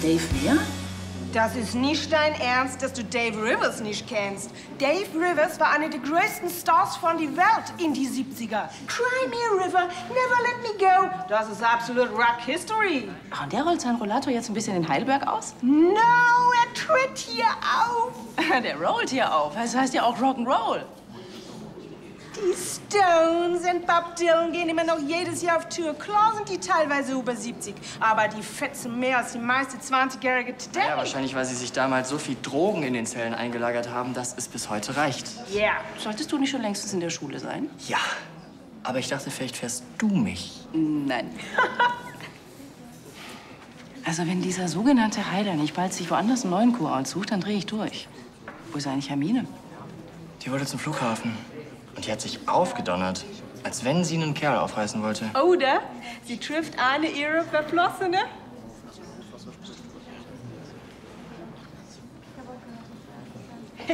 Dave wer? Das ist nicht dein Ernst, dass du Dave Rivers nicht kennst. Dave Rivers war einer der größten Stars von der Welt in die 70er. Cry Me a River, Never Let Me Go. Das ist absolut Rock History. Ach, und der rollt seinen Rollator jetzt ein bisschen in Heidelberg aus? No, er tritt hier auf. Der rollt hier auf. Das heißt ja auch Rock'n'Roll. Die Stones und Bob Dylan gehen immer noch jedes Jahr auf Tour. Klar sind die teilweise über 70, aber die fetzen mehr als die meisten 20-Jährige today. Ja, wahrscheinlich, weil sie sich damals so viel Drogen in den Zellen eingelagert haben, dass es bis heute reicht. Ja. Yeah. Solltest du nicht schon längstens in der Schule sein? Ja, aber ich dachte, vielleicht fährst du mich. Nein. Also wenn dieser sogenannte Heiler nicht bald sich woanders einen neuen Kurort sucht, dann drehe ich durch. Wo ist eigentlich Hermine? Die wollte zum Flughafen. Und die hat sich aufgedonnert, als wenn sie einen Kerl aufreißen wollte. Oder sie trifft eine ihrer Verflossene.